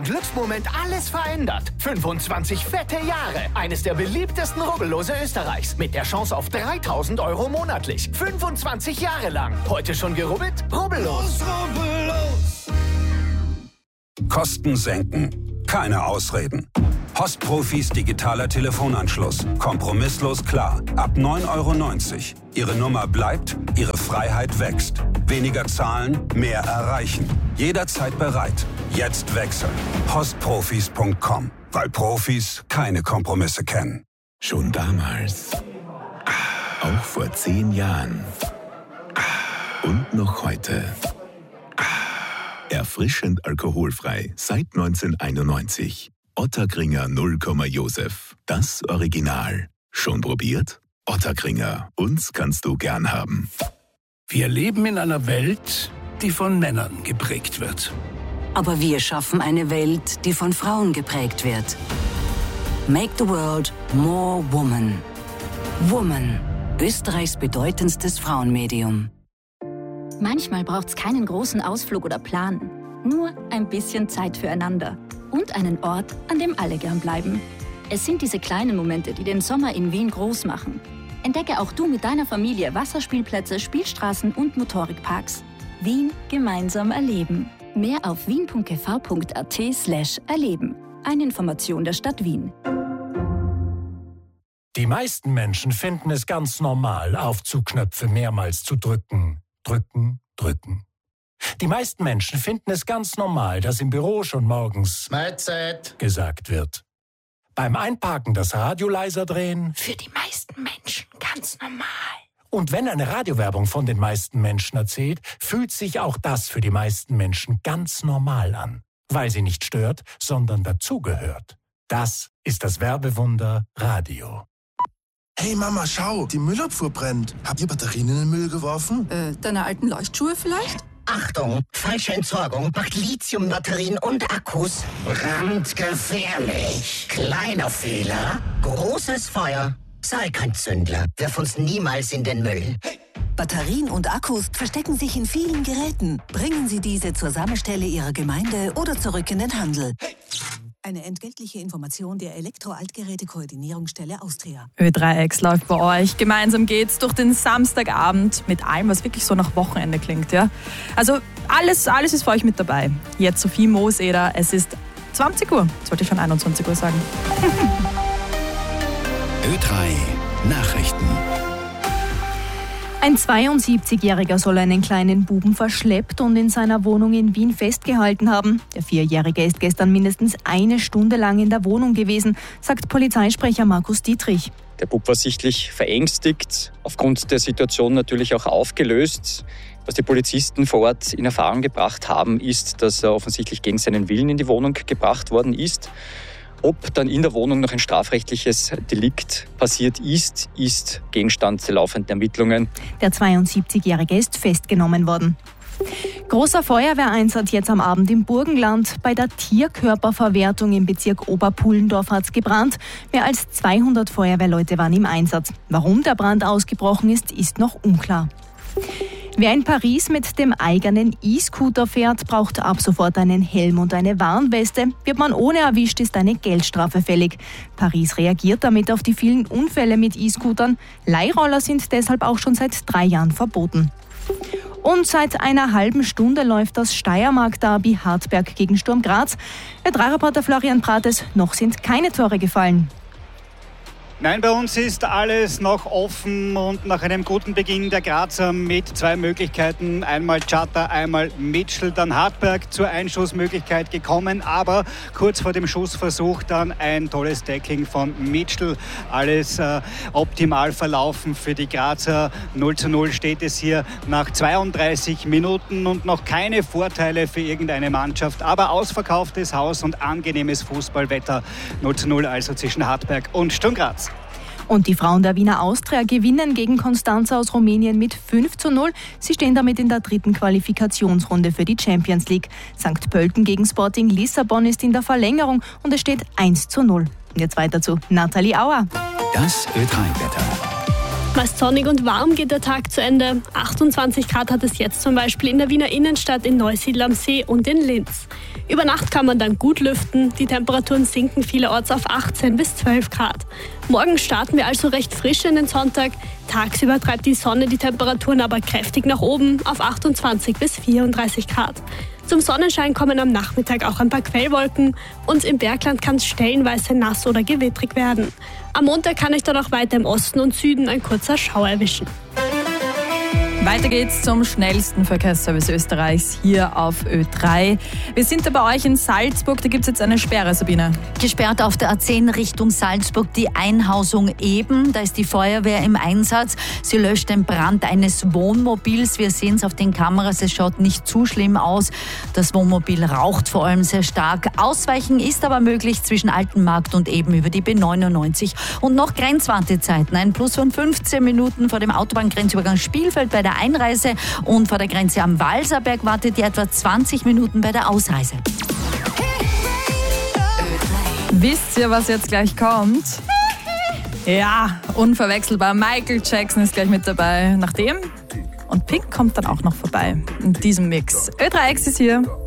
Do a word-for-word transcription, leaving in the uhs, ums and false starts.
Glücksmoment alles verändert. fünfundzwanzig fette Jahre. Eines der beliebtesten Rubbellose Österreichs. Mit der Chance auf dreitausend Euro monatlich. fünfundzwanzig Jahre lang. Heute schon gerubbelt? Rubbellos. Rubbellos. Kosten senken. Keine Ausreden. Postprofis digitaler Telefonanschluss. Kompromisslos klar. Ab neun Euro neunzig. Ihre Nummer bleibt, Ihre Freiheit wächst. Weniger zahlen, mehr erreichen. Jederzeit bereit. Jetzt wechseln. Postprofis punkt com. Weil Profis keine Kompromisse kennen. Schon damals. Auch vor zehn Jahren. Und noch heute. Erfrischend alkoholfrei seit neunzehnhunderteinundneunzig. Ottakringer null Komma Josef. Das Original. Schon probiert? Ottakringer. Uns kannst du gern haben. Wir leben in einer Welt, die von Männern geprägt wird. Aber wir schaffen eine Welt, die von Frauen geprägt wird. Make the world more woman. Woman. Österreichs bedeutendstes Frauenmedium. Manchmal braucht's keinen großen Ausflug oder Plan. Nur ein bisschen Zeit füreinander. Und einen Ort, an dem alle gern bleiben. Es sind diese kleinen Momente, die den Sommer in Wien groß machen. Entdecke auch du mit deiner Familie Wasserspielplätze, Spielstraßen und Motorikparks. Wien gemeinsam erleben. Mehr auf wien punkt g v punkt a t slash erleben. Eine Information der Stadt Wien. Die meisten Menschen finden es ganz normal, Aufzugknöpfe mehrmals zu drücken. Drücken, drücken. Die meisten Menschen finden es ganz normal, dass im Büro schon morgens Mahlzeit gesagt wird. Beim Einparken das Radio leiser drehen. Für die meisten Menschen ganz normal. Und wenn eine Radiowerbung von den meisten Menschen erzählt, fühlt sich auch das für die meisten Menschen ganz normal an. Weil sie nicht stört, sondern dazugehört. Das ist das Werbewunder Radio. Hey Mama, schau, die Müllabfuhr brennt. Habt ihr Batterien in den Müll geworfen? Äh, deine alten Leuchtschuhe vielleicht? Achtung, falsche Entsorgung macht Lithiumbatterien und Akkus brandgefährlich. Kleiner Fehler, großes Feuer. Sei kein Zündler, wirf uns niemals in den Müll. Hey. Batterien und Akkus verstecken sich in vielen Geräten. Bringen Sie diese zur Sammelstelle Ihrer Gemeinde oder zurück in den Handel. Hey. Eine entgeltliche Information der Elektro-Altgeräte-Koordinierungsstelle Austria. Ö drei X läuft bei euch. Gemeinsam geht's durch den Samstagabend mit allem, was wirklich so nach Wochenende klingt. Ja? Also alles, alles ist für euch mit dabei. Jetzt Sophie Mooseder. Es ist zwanzig Uhr. Sollte ich schon einundzwanzig Uhr sagen. Ö drei Nachrichten. Ein zweiundsiebzigjähriger soll einen kleinen Buben verschleppt und in seiner Wohnung in Wien festgehalten haben. Der Vierjährige ist gestern mindestens eine Stunde lang in der Wohnung gewesen, sagt Polizeisprecher Markus Dietrich. Der Bub war sichtlich verängstigt, aufgrund der Situation natürlich auch aufgelöst. Was die Polizisten vor Ort in Erfahrung gebracht haben, ist, dass er offensichtlich gegen seinen Willen in die Wohnung gebracht worden ist. Ob dann in der Wohnung noch ein strafrechtliches Delikt passiert ist, ist Gegenstand der laufenden Ermittlungen. Der zweiundsiebzigjährige ist festgenommen worden. Großer Feuerwehreinsatz jetzt am Abend im Burgenland. Bei der Tierkörperverwertung im Bezirk Oberpullendorf hat es gebrannt. Mehr als zweihundert Feuerwehrleute waren im Einsatz. Warum der Brand ausgebrochen ist, ist noch unklar. Wer in Paris mit dem eigenen E-Scooter fährt, braucht ab sofort einen Helm und eine Warnweste. Wird man ohne erwischt, ist eine Geldstrafe fällig. Paris reagiert damit auf die vielen Unfälle mit E-Scootern. Leihroller sind deshalb auch schon seit drei Jahren verboten. Und seit einer halben Stunde läuft das Steiermark-Derby Hartberg gegen Sturm Graz. Der drei-Reporter Florian Prates, noch sind keine Tore gefallen. Nein, bei uns ist alles noch offen und nach einem guten Beginn der Grazer mit zwei Möglichkeiten, einmal Chatter, einmal Mitchell, dann Hartberg zur Einschussmöglichkeit gekommen, aber kurz vor dem Schussversuch dann ein tolles Tackling von Mitchell. Alles äh, optimal verlaufen für die Grazer. null zu null steht es hier nach zweiunddreißig Minuten und noch keine Vorteile für irgendeine Mannschaft, aber ausverkauftes Haus und angenehmes Fußballwetter. null zu null also zwischen Hartberg und Sturm Graz. Und die Frauen der Wiener Austria gewinnen gegen Konstanza aus Rumänien mit fünf zu null. Sie stehen damit in der dritten Qualifikationsrunde für die Champions League. Sankt Pölten gegen Sporting Lissabon ist in der Verlängerung und es steht eins zu null. Und jetzt weiter zu Nathalie Auer. Das Ö drei Wetter. Meist sonnig und warm geht der Tag zu Ende. achtundzwanzig Grad hat es jetzt zum Beispiel in der Wiener Innenstadt, in Neusiedl am See und in Linz. Über Nacht kann man dann gut lüften. Die Temperaturen sinken vielerorts auf achtzehn bis zwölf Grad. Morgen starten wir also recht frisch in den Sonntag. Tagsüber treibt die Sonne die Temperaturen aber kräftig nach oben auf achtundzwanzig bis vierunddreißig Grad. Zum Sonnenschein kommen am Nachmittag auch ein paar Quellwolken und im Bergland kann es stellenweise nass oder gewittrig werden. Am Montag kann euch dann auch weiter im Osten und Süden ein kurzer Schauer erwischen. Weiter geht's zum schnellsten Verkehrsservice Österreichs hier auf Ö drei. Wir sind da bei euch in Salzburg, da gibt's jetzt eine Sperre, Sabine. Gesperrt auf der A zehn Richtung Salzburg die Einhausung Eben. Da ist die Feuerwehr im Einsatz. Sie löscht den Brand eines Wohnmobils. Wir sehen es auf den Kameras, es schaut nicht zu schlimm aus. Das Wohnmobil raucht vor allem sehr stark. Ausweichen ist aber möglich zwischen Altenmarkt und Eben über die B neunundneunzig. Und noch Grenzwartezeiten. Ein Plus von fünfzehn Minuten vor dem Autobahngrenzübergang Spielfeld bei der Einreise und vor der Grenze am Walserberg wartet ihr etwa zwanzig Minuten bei der Ausreise. Wisst ihr, was jetzt gleich kommt? Ja, unverwechselbar. Michael Jackson ist gleich mit dabei. Nach dem und Pink kommt dann auch noch vorbei in diesem Mix. Ö drei X ist hier.